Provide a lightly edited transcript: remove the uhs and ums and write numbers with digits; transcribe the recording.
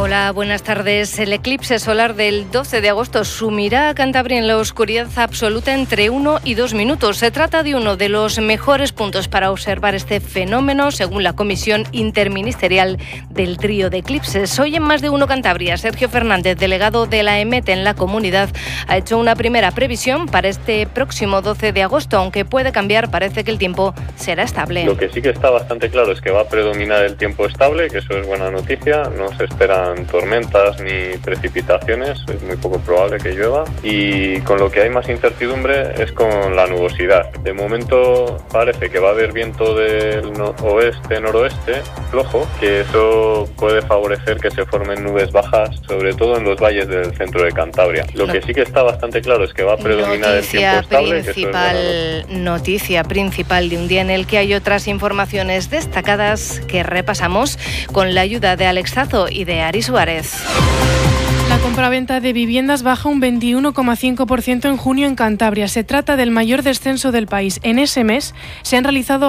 Hola, buenas tardes. El eclipse solar del 12 de agosto sumirá a Cantabria en la oscuridad absoluta entre 1 y 2 minutos. Se trata de uno de los mejores puntos para observar este fenómeno, según la Comisión Interministerial del Trío de Eclipses. Hoy en Más de Uno Cantabria, Sergio Fernández, delegado de la EMET en la comunidad, ha hecho una primera previsión para este próximo 12 de agosto. Aunque puede cambiar, parece que el tiempo será estable. Lo que sí que está bastante claro es que va a predominar el tiempo estable, que eso es buena noticia. No se esperan tormentas ni precipitaciones, es muy poco probable que llueva, y con lo que hay más incertidumbre es con la nubosidad. De momento parece que va a haber viento del oeste-noroeste flojo, que eso puede favorecer que se formen nubes bajas, sobre todo en los valles del centro de Cantabria. Lo que sí que está bastante claro es que va a predominar el tiempo estable. Noticia principal de un día en el que hay otras informaciones destacadas que repasamos con la ayuda de Alex Zazo y de Ari Suárez. La compraventa de viviendas baja un 21,5% en junio en Cantabria. Se trata del mayor descenso del país. En ese mes se han realizado